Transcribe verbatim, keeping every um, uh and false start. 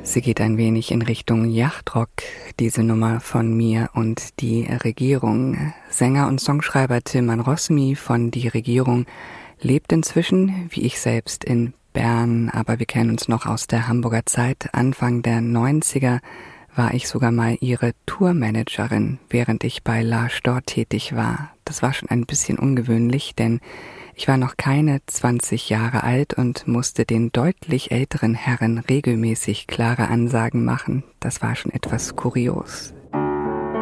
Sie geht ein wenig in Richtung Yachtrock, diese Nummer von mir und die Regierung. Sänger und Songschreiber Tilman Rosmi von Die Regierung lebt inzwischen, wie ich selbst, in Bern, aber wir kennen uns noch aus der Hamburger Zeit. Anfang der neunziger war ich sogar mal ihre Tourmanagerin, während ich bei La Storr tätig war. Das war schon ein bisschen ungewöhnlich, denn ich war noch keine zwanzig Jahre alt und musste den deutlich älteren Herren regelmäßig klare Ansagen machen. Das war schon etwas kurios.